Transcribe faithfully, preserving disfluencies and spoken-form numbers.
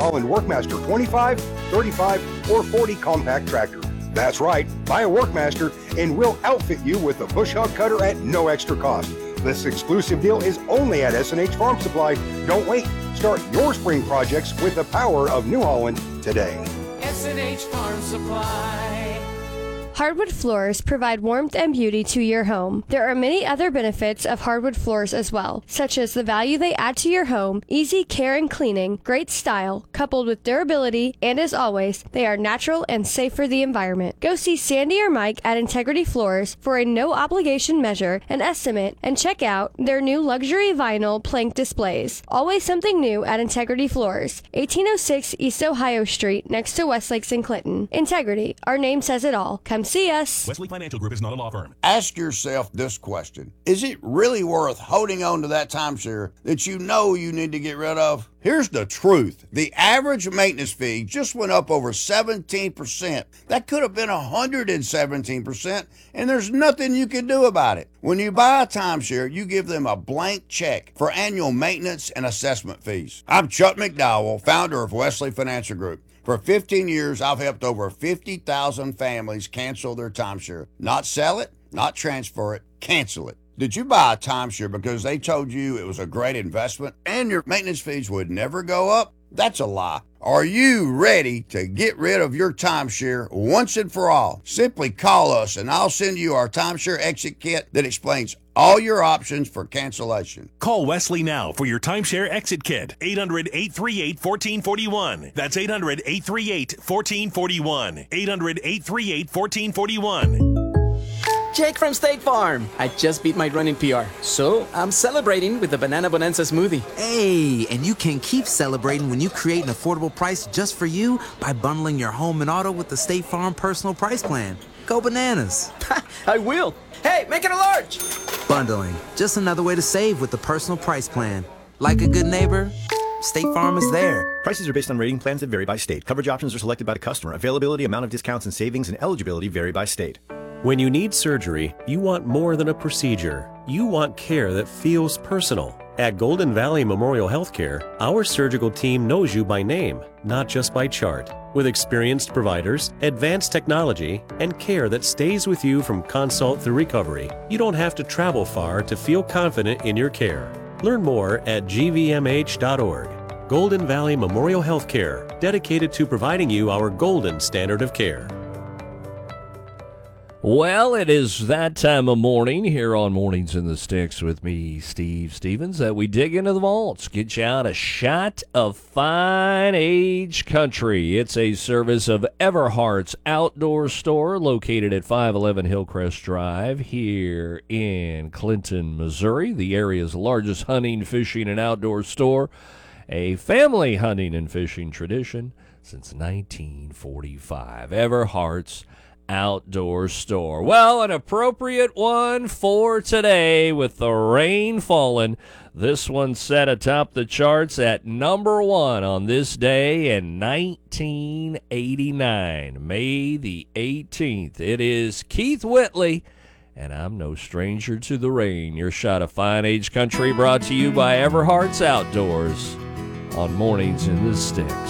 Holland Workmaster twenty-five, thirty-five, or forty compact tractor. That's right, buy a Workmaster and we'll outfit you with a bush hog cutter at no extra cost. This exclusive deal is only at S and H Farm Supply. Don't wait. Start your spring projects with the power of New Holland today. S and H Farm Supply. Hardwood floors provide warmth and beauty to your home. There are many other benefits of hardwood floors as well, such as the value they add to your home, easy care and cleaning, great style, coupled with durability, and as always, they are natural and safe for the environment. Go see Sandy or Mike at Integrity Floors for a no-obligation measure and estimate, and check out their new luxury vinyl plank displays. Always something new at Integrity Floors, eighteen oh six East Ohio Street, next to Westlakes in Clinton. Integrity, our name says it all. Come see us. Wesley Financial Group is not a law firm. Ask yourself this question. Is it really worth holding on to that timeshare that you know you need to get rid of? Here's the truth. The average maintenance fee just went up over seventeen percent. That could have been one hundred seventeen percent, and there's nothing you can do about it. When you buy a timeshare, you give them a blank check for annual maintenance and assessment fees. I'm Chuck McDowell, founder of Wesley Financial Group. For fifteen years, I've helped over fifty thousand families cancel their timeshare. Not sell it, not transfer it, cancel it. Did you buy a timeshare because they told you it was a great investment and your maintenance fees would never go up? That's a lie. Are you ready to get rid of your timeshare once and for all? Simply call us and I'll send you our timeshare exit kit that explains all your options for cancellation. Call Wesley now for your timeshare exit kit. eight hundred, eight three eight, one four four one. That's eight hundred, eight three eight, one four four one. eight hundred, eight three eight, one four four one. Jake from State Farm. I just beat my running P R, so I'm celebrating with the Banana Bonanza smoothie. Hey, and you can keep celebrating when you create an affordable price just for you by bundling your home and auto with the State Farm Personal Price Plan. Go bananas. I will. Hey, make it a large. Bundling, just another way to save with the Personal Price Plan. Like a good neighbor, State Farm is there. Prices are based on rating plans that vary by state. Coverage options are selected by the customer. Availability, amount of discounts and savings, and eligibility vary by state. When you need surgery, you want more than a procedure. You want care that feels personal. At Golden Valley Memorial Healthcare, our surgical team knows you by name, not just by chart. With experienced providers, advanced technology, and care that stays with you from consult through recovery, you don't have to travel far to feel confident in your care. Learn more at g v m h dot org. Golden Valley Memorial Healthcare, dedicated to providing you our golden standard of care. Well, it is that time of morning here on Mornings in the Sticks with me, Steve Stevens, that we dig into the vaults, get you out a shot of fine age country. It's a service of Everhart's Outdoor Store located at five eleven Hillcrest Drive here in Clinton, Missouri, the area's largest hunting, fishing, and outdoor store, a family hunting and fishing tradition since nineteen forty-five. Everhart's Outdoor Store. Well, an appropriate one for today with the rain falling. This one set atop the charts at number one on this day in nineteen eighty-nine, May the eighteenth. It is Keith Whitley, and I'm no stranger to the rain. Your shot of fine age country brought to you by Everhart's Outdoors on Mornings in the Sticks.